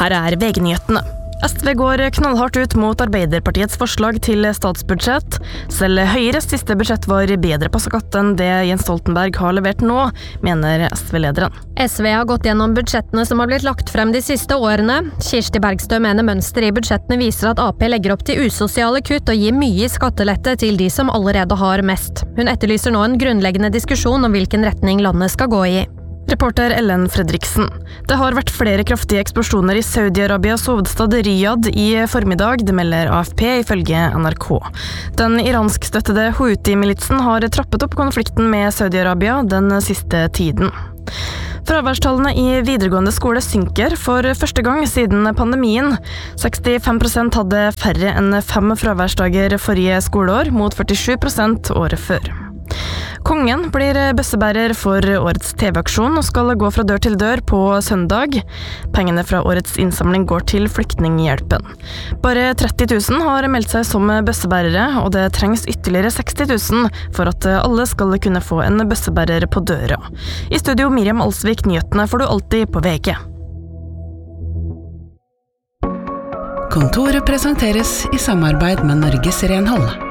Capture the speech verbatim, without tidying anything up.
Her er V G-nyhetene. S V går knallhardt ut mot Arbeiderpartiets forslag til statsbudsjett. Selv Høyres siste budsjett var bedre på skatt enn det Jens Stoltenberg har levert nå, mener S V-lederen. S V har gått gjennom budsjettene som har blitt lagt frem de siste årene. Kirsti Bergstø mener mønsteret i budsjettene viser at Ap legger opp til usosiale kutt og gir mye skattelette til de som allerede har mest. Hun etterlyser nå en grunnleggende diskusjon om hvilken retning landet skal gå i. Reporter Ellen Fredriksen. Det har vært flere kraftige eksplosjoner i Saudi-Arabias hovedstad Riyadh i formiddag, det melder A F P ifølge N R K. Den iranskstøttede Houthi-militsen har trappet opp konflikten med Saudi-Arabia den siste tiden. Fraværstallene i videregående skole synker for første gang siden pandemien. sekstifem prosent hadde færre enn fem fraværsdager forrige skoleår, mot førtisju prosent året før. Kongen blir bøssebærer for årets T V-aksjon og skal gå fra dør til dør på søndag. Pengene fra årets innsamling går til Flyktninghjelpen. Bare tretti tusen har meldt seg som bøssebærere, og det trengs ytterligere seksti tusen for at alle skal kunne få en bøssebærer på døra. I studio Miriam Alsvik, nyhetene får du alltid på V G. Kontoret presenteres i samarbeid med Norges Renhold.